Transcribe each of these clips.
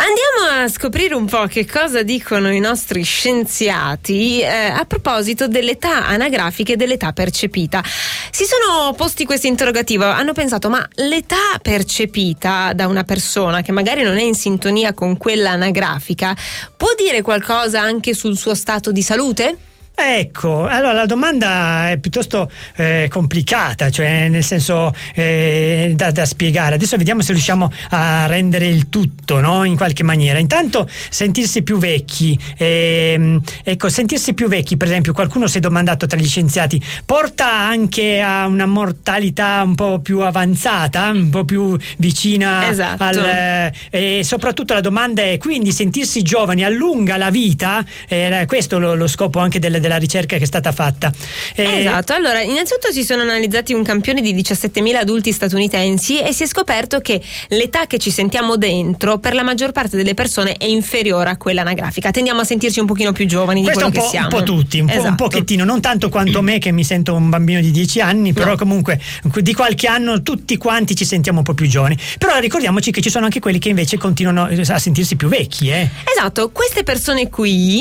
Andiamo a scoprire un po' che cosa dicono i nostri scienziati a proposito dell'età anagrafica e dell'età percepita. Si sono posti questo interrogativo, hanno pensato: ma l'età percepita da una persona che magari non è in sintonia con quella anagrafica può dire qualcosa anche sul suo stato di salute? Ecco, allora la domanda è piuttosto complicata, cioè nel senso da spiegare. Adesso vediamo se riusciamo a rendere il tutto, no? In qualche maniera. Intanto sentirsi più vecchi, ecco, sentirsi più vecchi, per esempio, qualcuno si è domandato tra gli scienziati, porta anche a una mortalità un po' più avanzata, un po' più vicina, esatto. E soprattutto la domanda è: quindi sentirsi giovani allunga la vita? Questo lo scopo anche della ricerca che è stata fatta. Esatto, allora innanzitutto si sono analizzati un campione di 17.000 adulti statunitensi e si è scoperto che l'età che ci sentiamo dentro per la maggior parte delle persone è inferiore a quella anagrafica. Tendiamo a sentirci un pochino più giovani di quello che siamo. Un po' tutti, esatto. Un pochettino, non tanto quanto me che mi sento un bambino di 10 anni, però no. Comunque di qualche anno tutti quanti ci sentiamo un po' più giovani. Però ricordiamoci che ci sono anche quelli che invece continuano a sentirsi più vecchi. Esatto, queste persone qui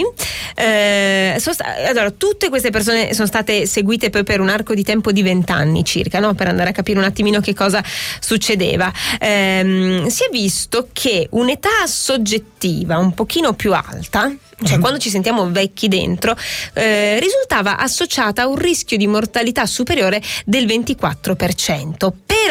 allora, tutte queste persone sono state seguite poi per un arco di tempo di 20 anni circa, no? Per andare a capire un attimino che cosa succedeva. Si è visto che un'età soggettiva un pochino più alta, cioè quando ci sentiamo vecchi dentro, risultava associata a un rischio di mortalità superiore del 24%.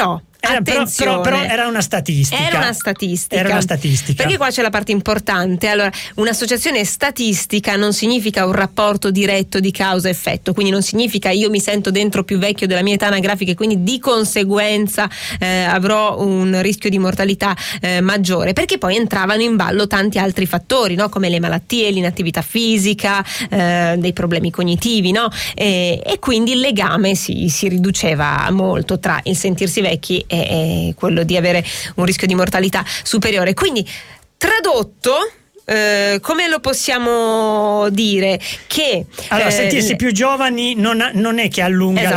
Però era una statistica. Era una statistica. Perché qua c'è la parte importante. Allora, un'associazione statistica non significa un rapporto diretto di causa-effetto, quindi non significa io mi sento dentro più vecchio della mia età anagrafica e quindi di conseguenza avrò un rischio di mortalità maggiore, perché poi entravano in ballo tanti altri fattori, no? Come le malattie, l'inattività fisica, dei problemi cognitivi, no? E quindi il legame si riduceva molto tra il sentirsi vecchi e quello di avere un rischio di mortalità superiore. Quindi, tradotto, come lo possiamo dire? Che allora sentirsi più giovani non è che allunga esatto.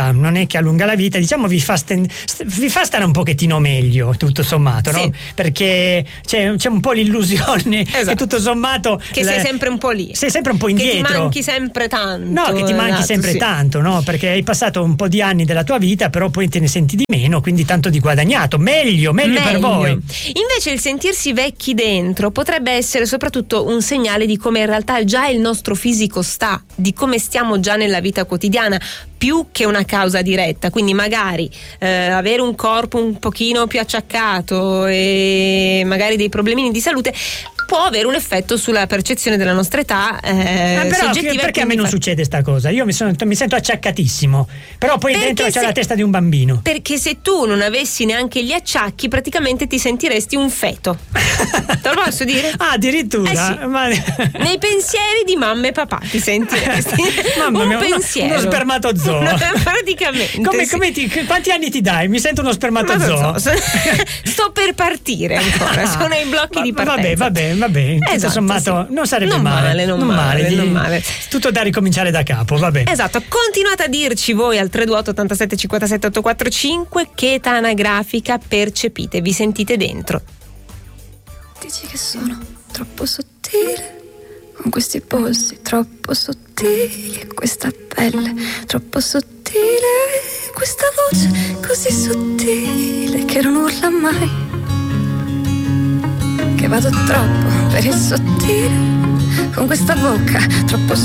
la vita, diciamo vi fa stare un pochettino meglio tutto sommato, sì. No? Perché c'è un po' l'illusione esatto. Che tutto sommato che sei sempre un po' lì, sei sempre un po' indietro, che ti manchi sempre tanto. No, che ti manchi esatto, sempre sì. tanto, no? Perché hai passato un po' di anni della tua vita, però poi te ne senti di meno, quindi tanto di guadagnato. Meglio per voi. Invece il sentirsi vecchi dentro potrebbe essere soprattutto un segnale di come in realtà già il nostro fisico sta, di come stiamo già nella vita quotidiana, più che una causa diretta. Quindi magari avere un corpo un pochino più acciaccato e magari dei problemini di salute può avere un effetto sulla percezione della nostra età però perché a me non succede sta cosa? Io mi sento acciaccatissimo, però poi perché dentro c'è la testa di un bambino. Perché se tu non avessi neanche gli acciacchi, praticamente ti sentiresti un feto. Te lo posso dire? Ah, addirittura? Sì. Nei pensieri di mamma e papà ti sentiresti mamma mia, pensiero. Uno spermatozoo. Praticamente. Quanti anni ti dai? Mi sento uno spermatozoo. Sto per partire ancora, sono ai blocchi di partenza. Va bene. Tutto esatto, sommato sì. non sarebbe non male. Tutto da ricominciare da capo, va bene. Esatto, continuate a dirci voi al 38 87 57 845 che età anagrafica percepite, vi sentite dentro. Dici che sono troppo sottile, con questi polsi troppo sottili e questa pelle troppo sottile, questa voce così sottile che non urla mai, che vado troppo per il sottile, con questa bocca troppo